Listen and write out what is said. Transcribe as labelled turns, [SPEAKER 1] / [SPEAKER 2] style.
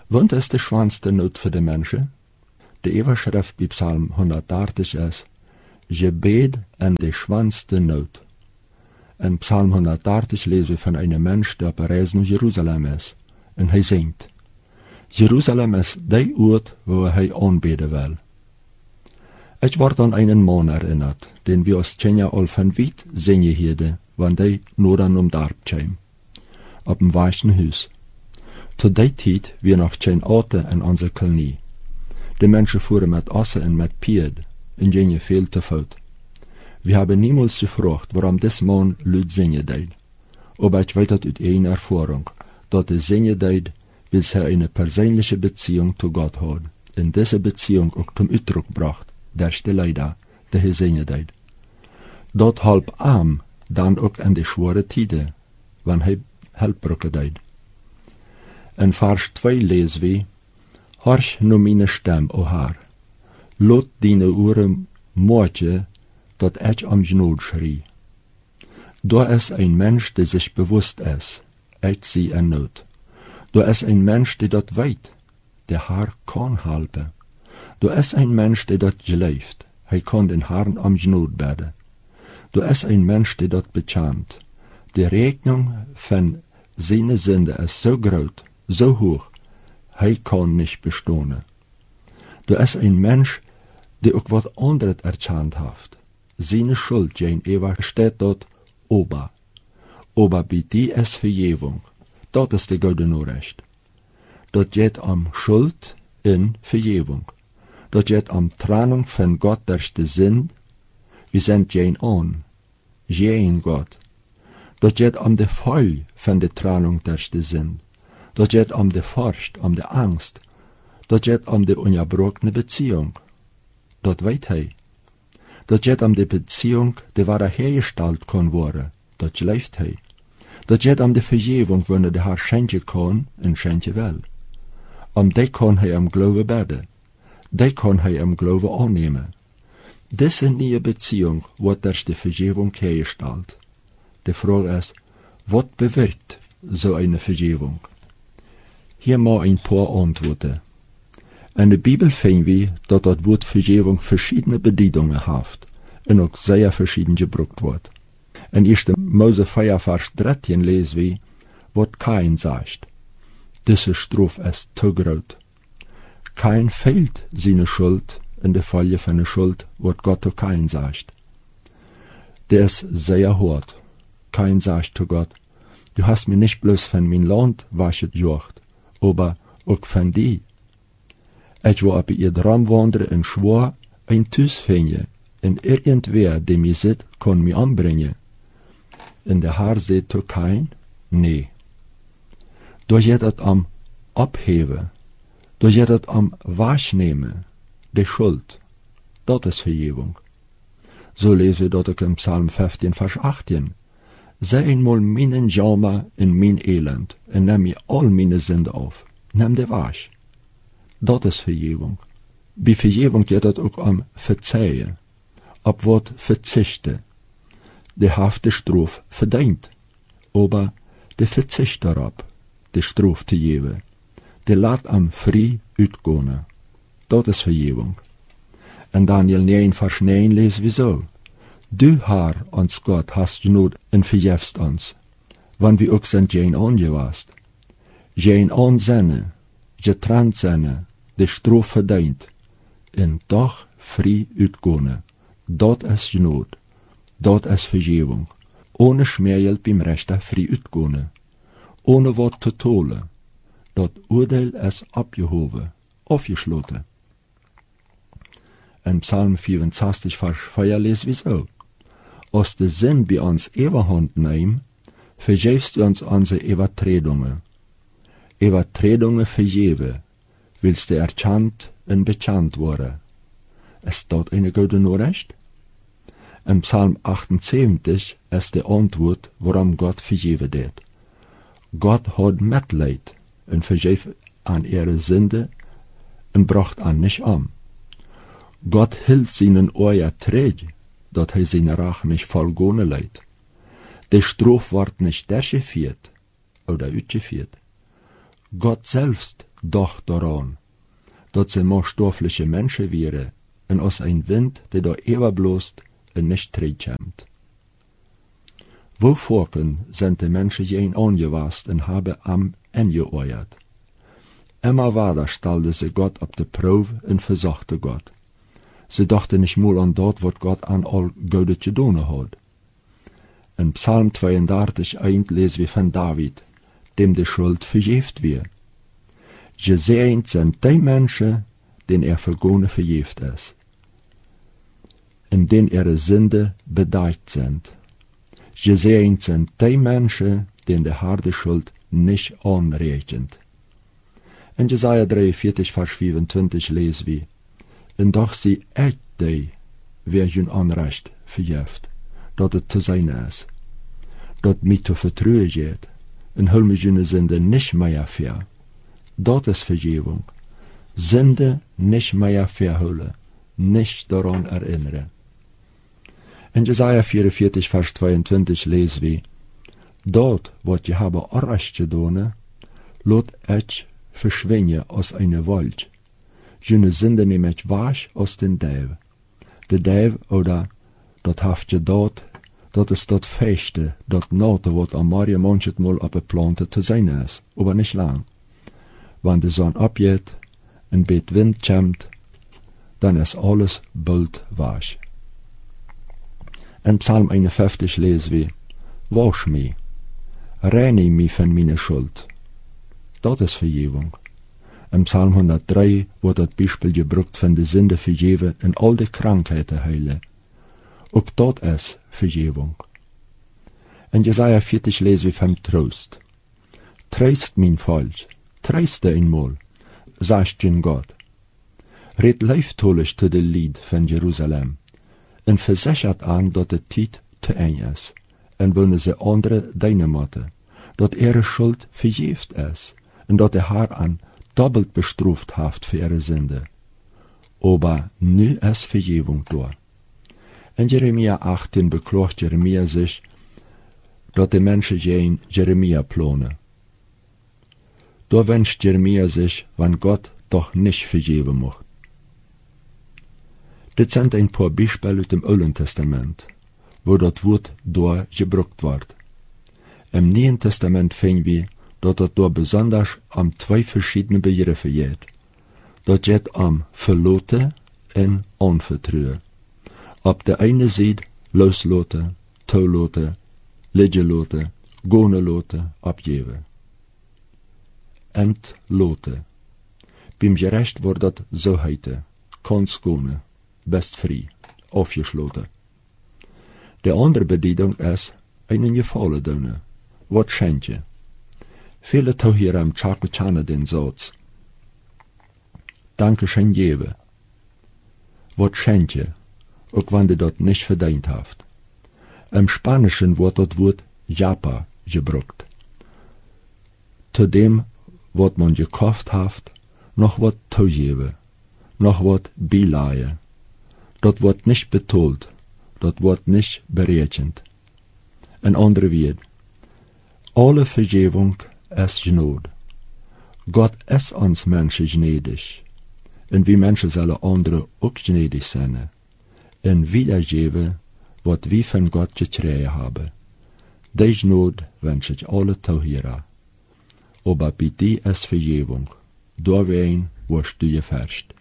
[SPEAKER 1] Want is de schwanste nood voor de mensen? De Eberschrift bij Psalm 130 is, Gebed en de schwanste nood. In Psalm 130 lezen we van een mens die op reis naar Jeruzalem is. En hij zingt, Jeruzalem is die oord waar hij aanbeden wil. Ik word aan einen man erinnert, den wir aus Tschenja al van weit zingen hielden, wanneer hij noorden om Darp kwam, op een weichen huis. Zu die tijd wir noch geen Auto in onze kolonie. De mensen fuhren met Assen en met Pied, en gingen veel te voet. Wir haben niemals gefragt, warum des Mann Lüd singen deed. Aber ich weiß uit een Erfahrung, dat de zingen deed, weil er eine persönliche Beziehung zu Gott hat, in diese Beziehung auch zum Ausdruck bracht, durch die Leider, die er singen deed. Dat halb arm, dann auch in die schwere Tiden, wann er Helpbrücke deed. In Vers 2 lezen we, Horch nu meine Stem, o Herr, lot dine Ohren moortje, dat ich am Gnod schrie. Da ist ein Mensch, der sich bewusst ist, ich sie in Not. Da ist ein Mensch, der dort weit, der Herr kann helfen. Da ist ein Mensch, der dort gelebt, er kann den Herrn am Gnod beten. Da ist ein Mensch, der dort bekannt. Die Rechnung von seine Sünde ist so groß, so hoch, er kann nicht bestehen. Da ist ein Mensch, der auch was anderes erkannt hat. Seine Schuld gegen Eva steht dort ober. Aber bei die ist Vergebung. Dort ist die gute Nachricht. Dort geht Schuld in Vergebung. Dort geht Trennung von Gott durch die Sinn. Wir sind gegen Gott. Dort geht die Folge von der Trennung durch die Sinn. Dort geht die Furcht, die Angst. Dort geht die ungebrochene Beziehung. Dort weet hij. Dat geht die Beziehung, die hergestellt kann worden. Dat leeft hij. Dat geht die Vergebung, wenn der Herr schenken kann und schenken will. Die kann hij am Glauben beten. Die kann hij am Glauben annehmen. Diese neue Beziehung wird durch die Vergebung hergestellt. Die Frage ist, was bewirkt so eine Vergebung? Hier mal ein paar Antworten. In der Bibel finden wir, dass das Wort Vergebung verschiedene Bedeutungen hat und auch sehr verschieden gebraucht wird. In 1. Mose 4, Vers 13 lesen wir, was Kain sagt. Diese Strophe ist zu groß. Kain fehlt seine Schuld in der Folge von der Schuld, was Gott zu Kain sagt. Der ist sehr hart. Kain sagt zu Gott, du hast mir nicht bloß von mein Land waschet gejocht, aber auch von dir. Ich will op ihr Dram wandern und schwor, ein Tüß finden, und irgendwer, der mir sieht, kann mich anbringen. Und der Herr sagt zu Kain, nee. Da geht es Abheben, da geht es Wahrnehmen, die Schuld. Das ist Vergebung. So lesen wir dort im Psalm 15, Vers 18. Sei einmal meinen Jammer in mein Elend, und nimm mir all meine Sünde auf. Nimm die Wasch. Dat is Vergebung. Bei Vergebung geht es auch Verzeihen, Wort verzichten. Die haft die Strophe verdient, aber die verzicht darauf, die Strophe zu geben. Die lässt frei uitgehen. Dat is Vergebung. In Daniel 9, Vers 9 lesen wir so. Du, Herr, uns Gott, hast Not und verjefst uns, wann wir auch sind jein angewast. Jein ansennen, getrennt zijn, de stroof verdient, en toch vrij uitgehen. Dat is Genot, dat is Vergebung. Ohne Schmergeld beim Rechter vrij uitgehen. Ohne wat te tolen. Dat Urteil is abgehoben, aufgeschlossen. In Psalm 64, Vers 4 lesen wir so. Als de Sinn bei uns Überhand neemt, vergeefst du uns unsere Übertretungen. Übertretungen vergeben, willst du erkannt und bekannt worden. Ist das eine gute Nachricht? Im Psalm 78 ist die Antwort, warum Gott vergeben wird. Gott hat Mitleid und vergeeft an ihre Sünde und bracht an nicht an. Gott hielt seinen Ohr träge, dat hij seine Rach nicht vollgone leid. Die Strophe wird nicht durchgeführt oder uitgeführt. Gott selbst doch daran, dat ze maar stoffliche Menschen wäre, en aus ein Wind, der da ewer bloßt, en nicht trägt. Wo vorken sind die Menschen jen angewast en habe am engeoiert. Immer weiter stellte sie Gott auf die Probe und versuchte Gott. Sie dachte nicht mal an dort, was Gott an all Gutes getan hat. In Psalm 32 lesen wir von David, dem die Schuld vergeft wird. Gesegnet sind die Menschen, denen vergone vergeft ist, in denen ihre Sünde bedeiht sind. Gesegnet sind die Menschen, denen die harte Schuld nicht anrechnet. In Jesaja 43, Vers 25 lesen wir, en doch sie echt die, wer hun Anrecht verjeft, dat het te zijn is, dat mij te vertrouwen geht, en hul mij hun Sünde nicht mehr ver. Dat is Vergebung. Sünde nicht mehr verhüllen, nicht daran erinnern. In Jesaja 44, Vers 22 lesen wir, dort, wat je hebben Anrecht gedaan, lot ich verschwinden aus einer Wald. Jene Sünde neem ich wasch aus den Däv. De Däv, oder dat haft je dort, dat is dat feeste, dat Note, wat am Maria manchet mal op een plante te zijn is, aber nicht lang. Wann de Sonne abgeht, en bet Wind kommt, dann ist alles bald wasch. In Psalm 51 lesen wir, wasch mich, reine mich von meiner Schuld. Dat is Vergebung. In Psalm 103 wordt dat Beispiel gebruikt van de Sünde vergeven en al de Krankheiten heilen. Ook dat is Vergebung. In Jesaja 40 lezen we van Trost. Tröst mein Volk, tröste eenmaal, sagt je Gott. Red lieftolig te de Lied van Jeruzalem en verzekert aan dat de tijd te eng is en willen ze andere deine matten, dat ihre Schuld vergeeft is en dat haar aan doppelt bestraft haft für ihre Sünde. Aber nu ist Vergebung da. In Jeremia 18 beklagt Jeremia sich, dass die Menschen gegen Jeremia planen. Da wünscht Jeremia sich, wenn Gott doch nicht vergeben macht. Das sind ein paar Beispiele aus dem Alten Testament, wo das Wort da gebraucht wird. Im Neuen Testament finden wir, dat het door besonders om twee verschillende begriffen gaat. Dat gaat om verloten en onvertrouwen. Op de ene zijde losloten, toeloten, liggenloten, goneloten, opgeven. Entloten. Beim gerecht wordt dat zo heiten, kans gone, best vrij, afgesloten. De andere bediening is een gevallen doen, wat schenkt je. Viele hier am Chakotjana den Satz. Dankeschön gebe. Wat schenkt je, auch wenn du dort nicht verdient haft. Im Spanischen wird das Wort Japa gebraucht. Zu dem, wat man gekauft haft, noch wat zugeben, noch wat beileihen. Dat wird nicht betont, dat wird nicht berechnet. Ein anderer Wort. Alle Vergebung ist Gnade. Gott ist uns Menschen gnädig. Und wir Menschen sollen andere auch gnädig sein. Und wiedergeben, was wir von Gott gekriegt haben. Die Gnade wünsche ich alle Zuhörer. Aber bei dir ist Vergebung. Durch wen wirst du gefärscht.